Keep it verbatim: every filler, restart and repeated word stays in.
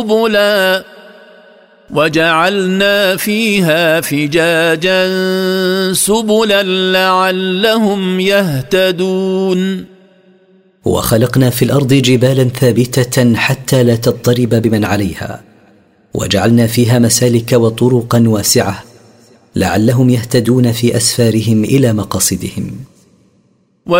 سبلا وجعلنا فيها فجاجا سبلا لعلهم يهتدون. وخلقنا في الأرض جبالا ثابتة حتى لا تضطرب بمن عليها، وجعلنا فيها مسالك وطرقا واسعة لعلهم يهتدون في أسفارهم إلى مقاصدهم.